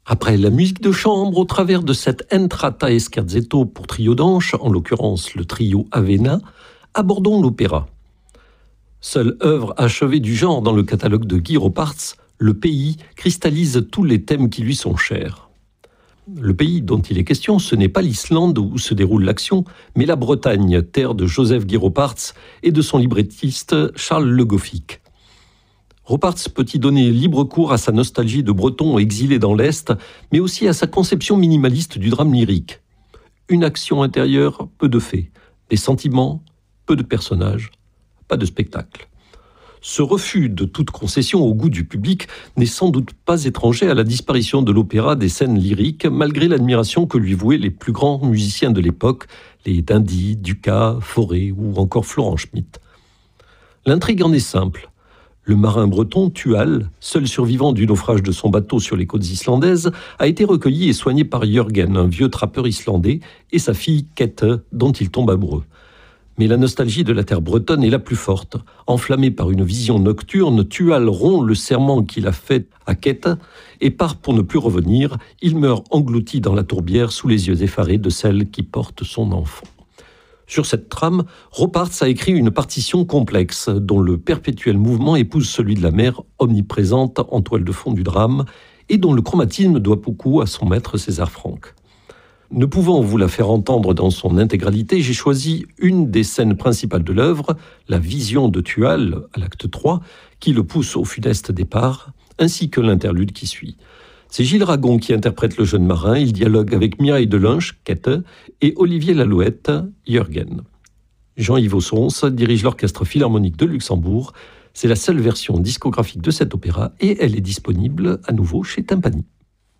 Après la musique de chambre, au travers de cette Entrata e Scherzetto pour trio d'anches, en l'occurrence le trio Avena, abordons l'opéra. Seule œuvre achevée du genre dans le catalogue de Guy Roparts, Le Pays cristallise tous les thèmes qui lui sont chers. Le pays dont il est question, ce n'est pas l'Islande où se déroule l'action, mais la Bretagne, terre de Joseph Guy Roparts et de son librettiste Charles Le Goffik. Roparts peut y donner libre cours à sa nostalgie de Bretons exilés dans l'Est, mais aussi à sa conception minimaliste du drame lyrique. Une action intérieure, peu de faits. Des sentiments, peu de personnages, pas de spectacle. Ce refus de toute concession au goût du public n'est sans doute pas étranger à la disparition de l'opéra des scènes lyriques, malgré l'admiration que lui vouaient les plus grands musiciens de l'époque, les d'Indy, Dukas, Fauré ou encore Florent Schmitt. L'intrigue en est simple. Le marin breton Tual, seul survivant du naufrage de son bateau sur les côtes islandaises, a été recueilli et soigné par Jörgen, un vieux trappeur islandais, et sa fille Kette, dont il tombe amoureux. Mais la nostalgie de la terre bretonne est la plus forte. Enflammé par une vision nocturne, Tual rompt le serment qu'il a fait à Kette et part pour ne plus revenir. Il meurt englouti dans la tourbière sous les yeux effarés de celle qui porte son enfant. Sur cette trame, Roparts a écrit une partition complexe, dont le perpétuel mouvement épouse celui de la mer, omniprésente en toile de fond du drame, et dont le chromatisme doit beaucoup à son maître César Franck. Ne pouvant vous la faire entendre dans son intégralité, j'ai choisi une des scènes principales de l'œuvre, la vision de Tual, à l'acte 3, qui le pousse au funeste départ, ainsi que l'interlude qui suit. C'est Gilles Ragon qui interprète le jeune marin. Il dialogue avec Mireille Delinche, Kette, et Olivier Lalouette, Jörgen. Jean-Yves Ossons dirige l'Orchestre Philharmonique de Luxembourg. C'est la seule version discographique de cet opéra et elle est disponible à nouveau chez Tympani.